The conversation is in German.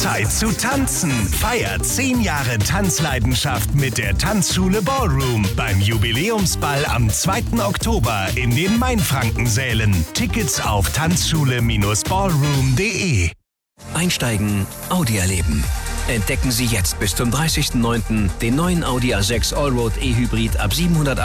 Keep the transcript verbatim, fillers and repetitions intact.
Zeit zu tanzen. Feiert zehn Jahre Tanzleidenschaft mit der Tanzschule Ballroom beim Jubiläumsball am zweiten Oktober in den Mainfrankensälen. Tickets auf tanzschule Ballroom punkt de. Einsteigen, Audi erleben. Entdecken Sie jetzt bis zum dreißigsten neunten den neuen Audi A sechs Allroad E-Hybrid ab siebenhundert